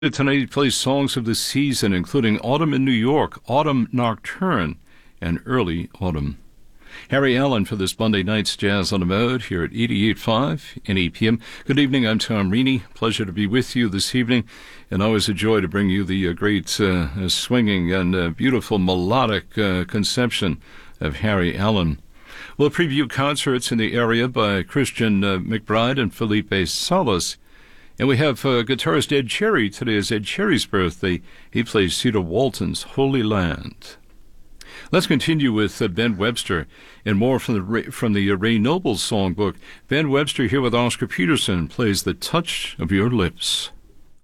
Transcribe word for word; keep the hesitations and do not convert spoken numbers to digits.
Tonight plays songs of the season, including Autumn in New York, Autumn Nocturne, and Early Autumn. Harry Allen for this Monday night's Jazz on the Mode here at eighty-eight point five N E P M. Good evening, I'm Tom Reaney. Pleasure to be with you this evening, and always a joy to bring you the uh, great uh, swinging and uh, beautiful melodic uh, conception of Harry Allen. We'll preview concerts in the area by Christian uh, McBride and Felipe Salas. And we have uh, guitarist Ed Cherry. Today is Ed Cherry's birthday. He plays Cedar Walton's Holy Land. Let's continue with uh, Ben Webster and more from the from the uh, Ray Noble songbook. Ben Webster here with Oscar Peterson plays The Touch of Your Lips.